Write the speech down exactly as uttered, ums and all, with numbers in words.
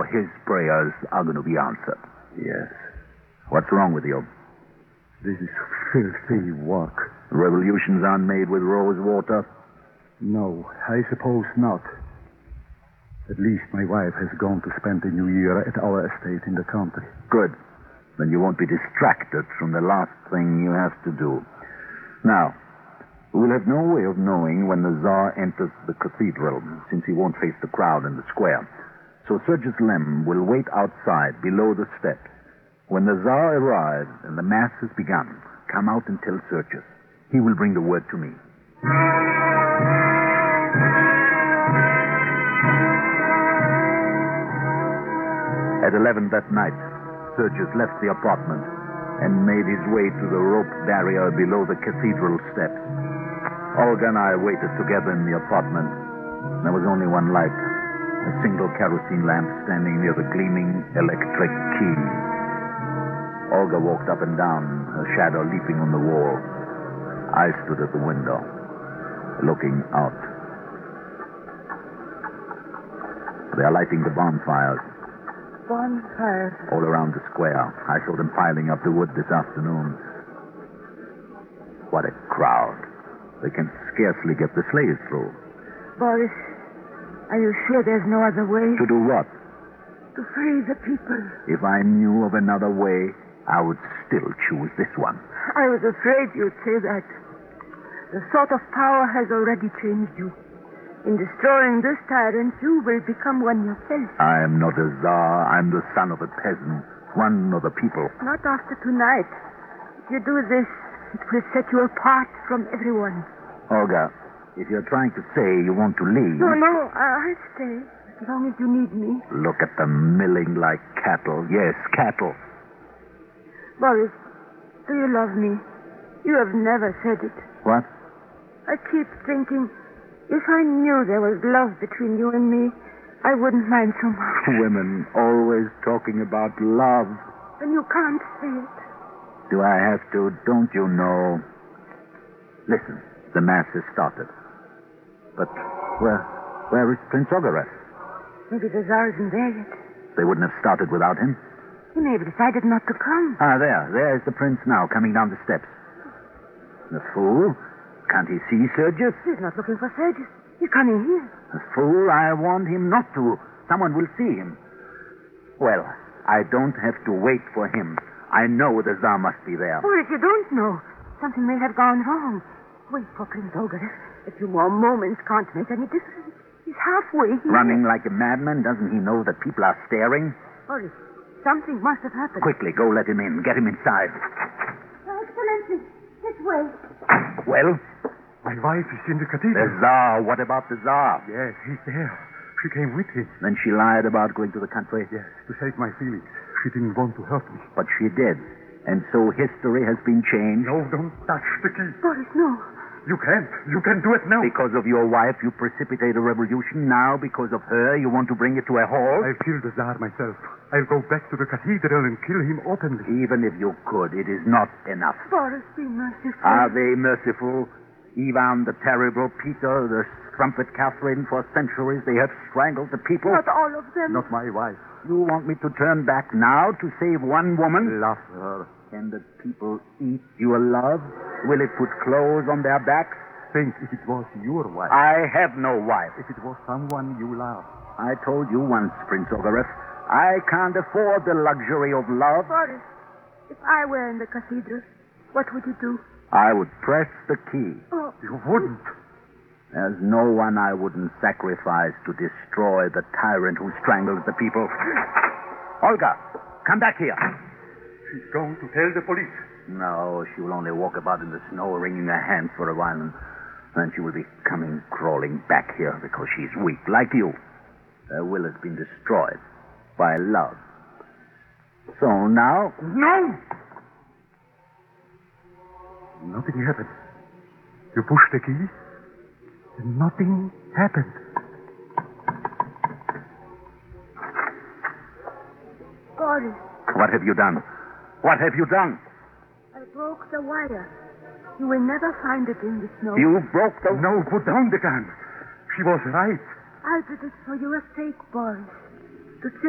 or his prayers are going to be answered. Yes. What's wrong with you? This is filthy work. Revolutions aren't made with rose water. No, I suppose not. At least my wife has gone to spend the new year at our estate in the country. Good. Then you won't be distracted from the last thing you have to do. Now, we'll have no way of knowing when the Tsar enters the cathedral, since he won't face the crowd in the square. So Sergius Lem will wait outside, below the steps. When the Tsar arrives and the Mass has begun, come out and tell Sergius. He will bring the word to me. At eleven that night, Sergius left the apartment and made his way to the rope barrier below the cathedral steps. Olga and I waited together in the apartment. There was only one light, a single kerosene lamp standing near the gleaming electric key. Olga walked up and down, her shadow leaping on the wall. I stood at the window, looking out. They are lighting the bonfires. Bonfires? All around the square. I saw them piling up the wood this afternoon. What a crowd. They can scarcely get the sleighs through. Boris, are you sure there's no other way? To do what? To free the people. If I knew of another way, I would still choose this one. I was afraid you'd say that. The thought of power has already changed you. In destroying this tyrant, you will become one yourself. I am not a Tsar. I'm the son of a peasant, one of the people. Not after tonight. If you do this, it will set you apart from everyone. Olga, if you're trying to say you want to leave... No, no, I'll stay as long as you need me. Look at them milling like cattle. Yes, cattle. Boris, do you love me? You have never said it. What? I keep thinking... If I knew there was love between you and me, I wouldn't mind so much. Women always talking about love. And you can't say it. Do I have to? Don't you know? Listen, the Mass has started. But where, where is Prince Ogarev? Maybe the Tsar isn't there yet. They wouldn't have started without him. He may have decided not to come. Ah, there. There is the prince now, coming down the steps. The fool. Can't he see Sergius? He's not looking for Sergius. He's coming here. The fool, I warned him not to. Someone will see him. Well, I don't have to wait for him. I know the Tsar must be there. Or if you don't know, something may have gone wrong. Wait for Prince Ogarev. A few more moments can't make any difference. He's halfway here. Running like a madman, doesn't he know that people are staring? Boris, something must have happened. Quickly, go let him in. Get him inside. Your Excellency, this way. Well? My wife is in the cathedral. The Tsar. What about the Tsar? Yes, he's there. She came with him. Then she lied about going to the country? Yes, to save my feelings. She didn't want to hurt me. But she did. And so history has been changed? No, don't touch the key. Boris, no. You can't. You can do it now. Because of your wife, you precipitate a revolution. Now, because of her, you want to bring it to a halt? I'll kill the Tsar myself. I'll go back to the cathedral and kill him openly. Even if you could, it is not enough. Boris, be merciful. Are they merciful? Ivan the Terrible, Peter, the Strumpet Catherine, for centuries they have strangled the people. Not all of them. Not my wife. You want me to turn back now to save one woman? Love her. Can the people eat your love? Will it put clothes on their backs? Think if it was your wife. I have no wife. If it was someone you love. I told you once, Prince Ogarev, I can't afford the luxury of love. Boris, if I were in the cathedral, what would you do? I would press the key. Oh. You wouldn't. There's no one I wouldn't sacrifice to destroy the tyrant who strangles the people. Olga, come back here. She's going to tell the police. No, she will only walk about in the snow, wringing her hands for a while, and then she will be coming crawling back here because she's weak, like you. Her will has been destroyed by love. So now... No! Nothing happened. You pushed the key, and nothing happened. Boris, What have you done? What have you done? I broke the wire. You will never find it in the snow. You broke the... No, put down the gun. She was right. I did it for your sake, Boris. To